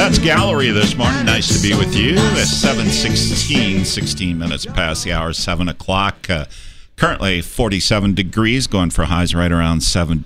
That's Gallery this morning. Nice to be with you at 7:16, 16 minutes past the hour, 7 o'clock. Currently 47 degrees, going for highs right around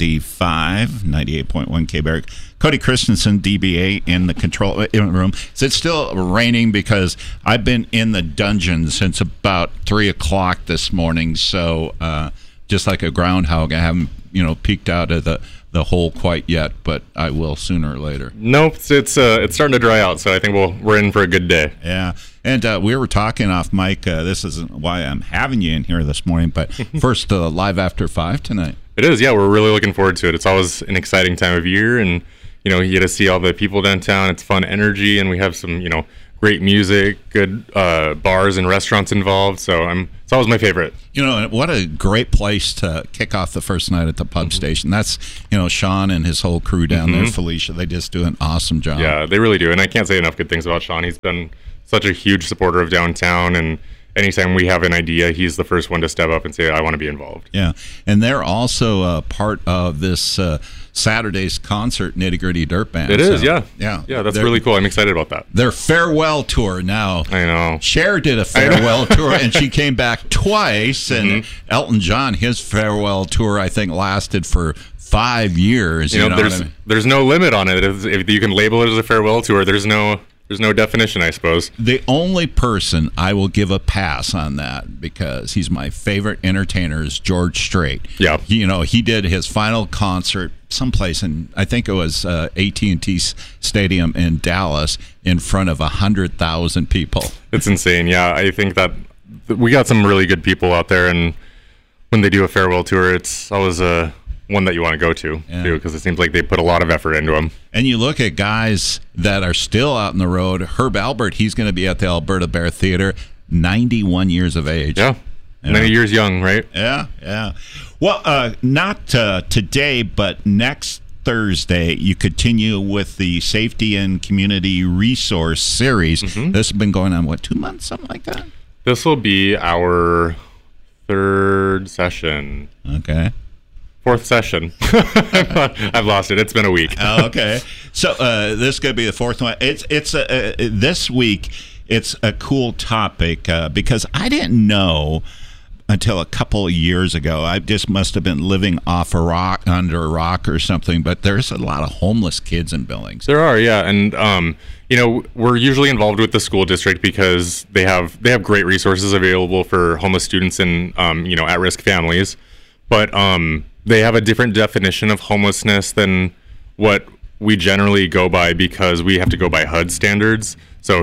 75, 98.1 K-Barrick. Cody Christensen, DBA, in the control room. Is it still raining? Because I've been in the dungeon since about 3 o'clock this morning, so just like a groundhog, I haven't peeked out of the hole quite yet, but I will sooner or later. Nope, it's starting to dry out, so I think we're in for a good day. Yeah, and we were talking off mic. This isn't why I'm having you in here this morning, but first, Live After 5 tonight. It is, yeah. We're really looking forward to it. It's always an exciting time of year, and you get to see all the people downtown. It's fun energy, and we have some great music, good bars and restaurants involved. So it's always my favorite. What a great place to kick off the first night at the pub station. That's, Sean and his whole crew down there, Felicia, they just do an awesome job. Yeah, they really do. And I can't say enough good things about Sean. He's been such a huge supporter of downtown, and anytime we have an idea, he's the first one to step up and say, I want to be involved. Yeah, and they're also part of this Saturday's concert, Nitty Gritty Dirt Band. It is, yeah. Yeah, that's really cool. I'm excited about that. Their farewell tour now. I know. Cher did a farewell tour, and she came back twice, and Elton John, his farewell tour, I think, lasted for 5 years. There's no limit on it. If you can label it as a farewell tour, there's no definition, I suppose. The only person I will give a pass on that, because he's my favorite entertainer, is George Strait. Yeah. He did his final concert someplace in, I think it was AT&T Stadium in Dallas, in front of 100,000 people. It's insane. Yeah, I think that we got some really good people out there, and when they do a farewell tour, it's always one that you want to go to, too, because it seems like they put a lot of effort into them. And you look at guys that are still out on the road. Herb Alpert, he's going to be at the Alberta Bear Theater, 91 years of age. Yeah, many years young, right? Yeah. Well, not today, but next Thursday, you continue with the Safety and Community Resource Series. This has been going on, 2 months, something like that? This will be our third session. Okay. Fourth session. I've lost it. It's been a week. Okay. So this is going to be the fourth one. It's this week. It's a cool topic because I didn't know until a couple of years ago. I just must have been living off under a rock or something. But there's a lot of homeless kids in Billings. There are, yeah, and we're usually involved with the school district because they have great resources available for homeless students and at-risk families, but they have a different definition of homelessness than what we generally go by, because we have to go by HUD standards. So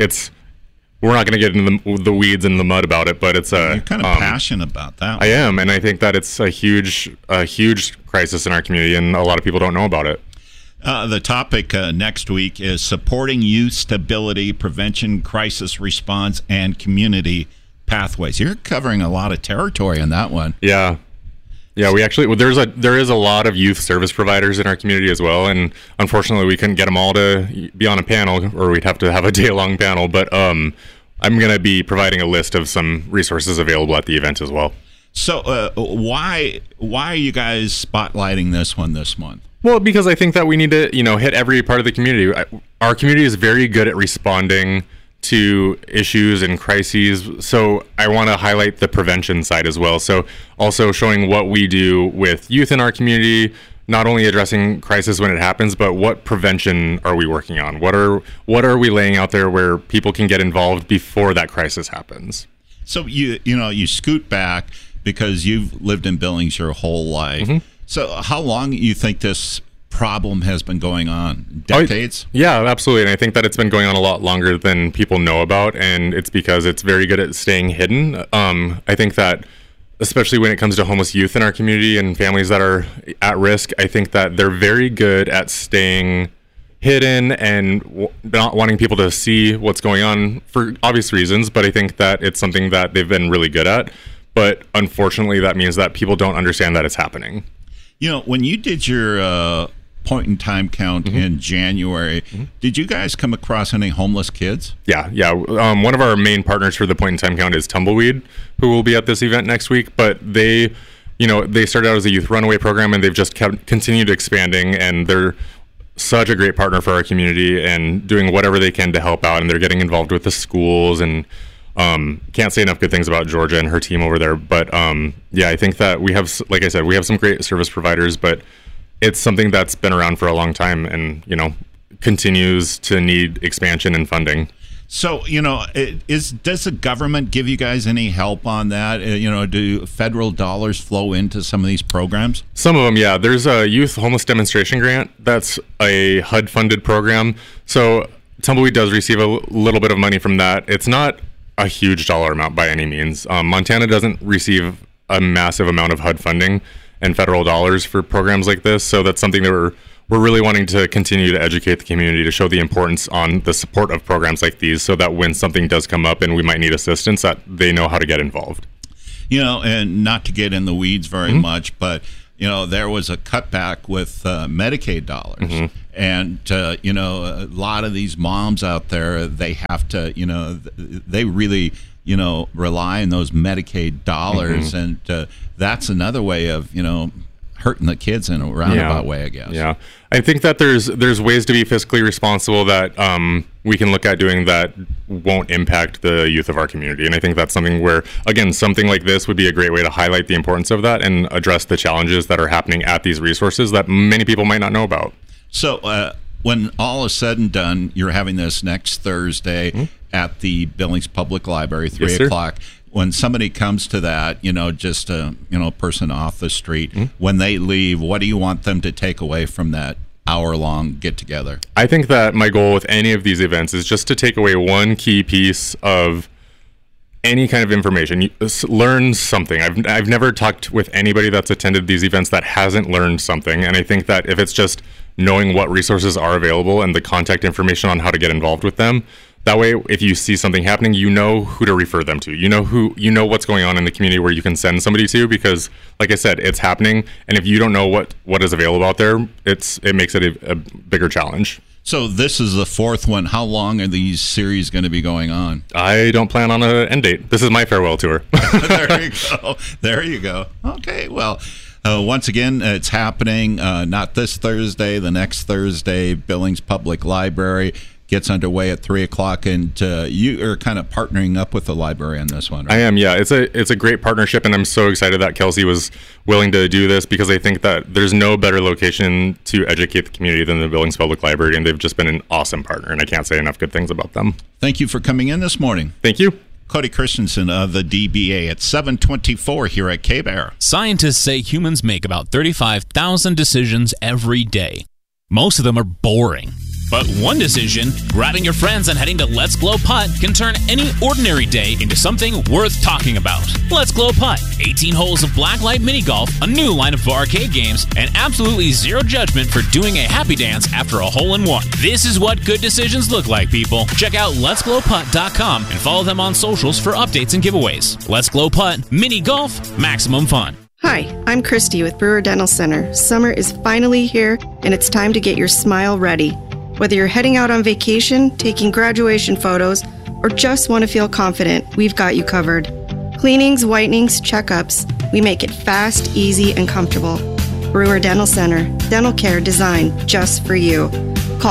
we're not going to get into the weeds and the mud about it, but it's you're kind of passionate about that one. I am, and I think that it's a huge crisis in our community, and a lot of people don't know about it. The topic next week is supporting youth stability, prevention, crisis response, and community pathways. You're covering a lot of territory on that one. Yeah, we actually there is a lot of youth service providers in our community as well, and unfortunately we couldn't get them all to be on a panel, or we'd have to have a day-long panel. But I'm going to be providing a list of some resources available at the event as well. So why are you guys spotlighting this one this month? Well, because I think that we need to hit every part of the community. Our community is very good at responding to issues and crises, so I want to highlight the prevention side as well. So also showing what we do with youth in our community, not only addressing crisis when it happens, but what prevention are we working on? What are we laying out there where people can get involved before that crisis happens? So you scoot back because you've lived in Billings your whole life. So how long do you think this problem has been going on? Decades? Yeah, absolutely. And I think that it's been going on a lot longer than people know about, and it's because it's very good at staying hidden. I think that especially when it comes to homeless youth in our community and families that are at risk, I think that they're very good at staying hidden and not wanting people to see what's going on for obvious reasons, but I think that it's something that they've been really good at. But unfortunately, that means that people don't understand that it's happening. When you did your point in time count in January, did you guys come across any homeless kids? Yeah. One of our main partners for the point in time count is Tumbleweed, who will be at this event next week. But they started out as a youth runaway program, and they've just continued expanding. And such a great partner for our community and doing whatever they can to help out. And they're getting involved with the schools, and can't say enough good things about Georgia and her team over there. But I think that we have, like I said, we have some great service providers, but it's something that's been around for a long time and, continues to need expansion and funding. So, does the government give you guys any help on that? Do federal dollars flow into some of these programs? Some of them, yeah. There's a youth homeless demonstration grant. That's a HUD-funded program. So Tumbleweed does receive a little bit of money from that. It's not a huge dollar amount by any means. Montana doesn't receive a massive amount of HUD funding and federal dollars for programs like this. So that's something that we're really wanting to continue to educate the community, to show the importance on the support of programs like these, so that when something does come up and we might need assistance, that they know how to get involved. And not to get in the weeds very much, but there was a cutback with Medicaid dollars, and a lot of these moms out there, they have to, they really rely on those Medicaid dollars, and that's another way of hurting the kids in a roundabout way, I guess. Yeah, I think that there's ways to be fiscally responsible that we can look at doing that won't impact the youth of our community. And I think that's something where, again, something like this would be a great way to highlight the importance of that and address the challenges that are happening at these resources that many people might not know about. So when all is said and done, you're having this next Thursday at the Billings Public Library, 3 o'clock. When somebody comes to that, just a person off the street, when they leave, what do you want them to take away from that hour-long get-together? I think that my goal with any of these events is just to take away one key piece of any kind of information. Learn something. I've never talked with anybody that's attended these events that hasn't learned something, and I think that if it's just knowing what resources are available and the contact information on how to get involved with them, that way, if you see something happening, you know who to refer them to. You know what's going on in the community where you can send somebody to, because, like I said, it's happening. And if you don't know what is available out there, it makes it a bigger challenge. So this is the fourth one. How long are these series going to be going on? I don't plan on an end date. This is my farewell tour. There you go. There you go. Okay, well, once again, it's happening not this Thursday, the next Thursday. Billings Public Library gets underway at 3 o'clock, and you are kind of partnering up with the library on this one, right? I am, yeah. It's a great partnership, and I'm so excited that Kelsey was willing to do this, because I think that there's no better location to educate the community than the Billings Public Library, and they've just been an awesome partner, and I can't say enough good things about them. Thank you for coming in this morning. Thank you. Cody Christensen of the DBA at 724 here at K-Bear. Scientists say humans make about 35,000 decisions every day. Most of them are boring. But one decision, grabbing your friends and heading to Let's Glow Putt, can turn any ordinary day into something worth talking about. Let's Glow Putt. 18 holes of blacklight mini golf, a new line of arcade games, and absolutely zero judgment for doing a happy dance after a hole-in-one. This is what good decisions look like, people. Check out letsglowputt.com and follow them on socials for updates and giveaways. Let's Glow Putt. Mini golf. Maximum fun. Hi, I'm Christy with Brewer Dental Center. Summer is finally here, and it's time to get your smile ready. Whether you're heading out on vacation, taking graduation photos, or just want to feel confident, we've got you covered. Cleanings, whitenings, checkups, we make it fast, easy, and comfortable. Brewer Dental Center, dental care designed just for you. Call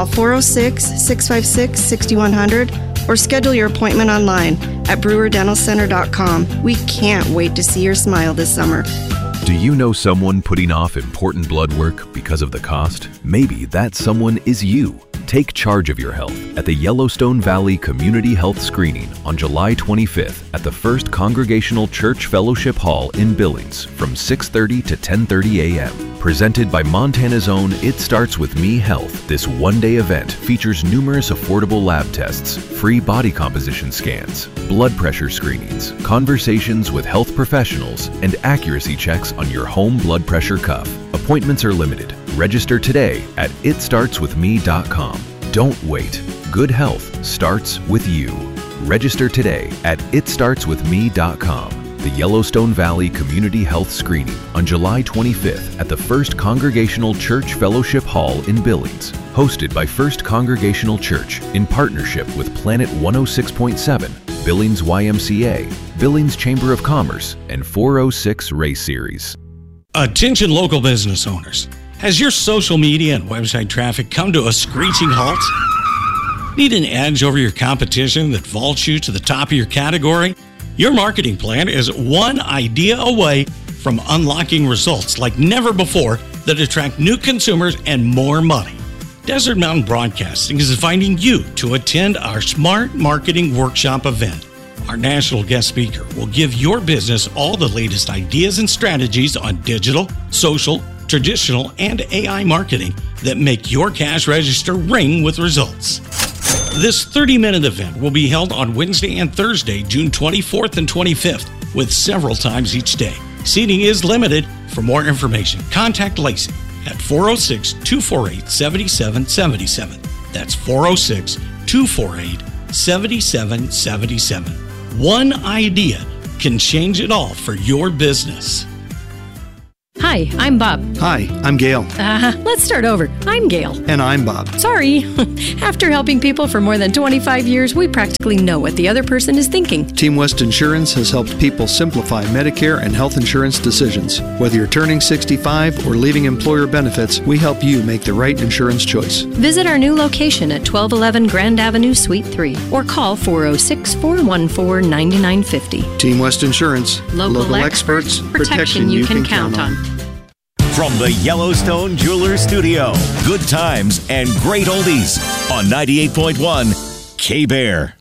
406-656-6100 or schedule your appointment online at brewerdentalcenter.com. We can't wait to see your smile this summer. Do you know someone putting off important blood work because of the cost? Maybe that someone is you. Take charge of your health at the Yellowstone Valley Community Health Screening on July 25th at the First Congregational Church Fellowship Hall in Billings from 6:30 to 10:30 a.m. Presented by Montana's own It Starts With Me Health, this one-day event features numerous affordable lab tests, free body composition scans, blood pressure screenings, conversations with health professionals, and accuracy checks on your home blood pressure cuff. Appointments are limited. Register today at itstartswithme.com. Don't wait. Good health starts with you. Register today at itstartswithme.com. The Yellowstone Valley Community Health Screening on July 25th at the First Congregational Church Fellowship Hall in Billings. Hosted by First Congregational Church in partnership with Planet 106.7, Billings YMCA, Billings Chamber of Commerce, and 406 Race Series. Attention local business owners. Has your social media and website traffic come to a screeching halt? Need an edge over your competition that vaults you to the top of your category? Your marketing plan is one idea away from unlocking results like never before that attract new consumers and more money. Desert Mountain Broadcasting is inviting you to attend our Smart Marketing Workshop event. Our national guest speaker will give your business all the latest ideas and strategies on digital, social, traditional, and AI marketing that make your cash register ring with results. This 30-minute event will be held on Wednesday and Thursday, June 24th and 25th, with several times each day. Seating is limited. For more information, contact Lacey at 406-248-7777. That's 406-248-7777. One idea can change it all for your business. Hi, I'm Bob. Hi, I'm Gail. Let's start over. I'm Gail. And I'm Bob. Sorry. After helping people for more than 25 years, we practically know what the other person is thinking. Team West Insurance has helped people simplify Medicare and health insurance decisions. Whether you're turning 65 or leaving employer benefits, we help you make the right insurance choice. Visit our new location at 1211 Grand Avenue, Suite 3, or call 406-414-9950. Team West Insurance. Local experts. Protection you can count on. From the Yellowstone Jewelers Studio, good times and great oldies on 98.1 K-Bear.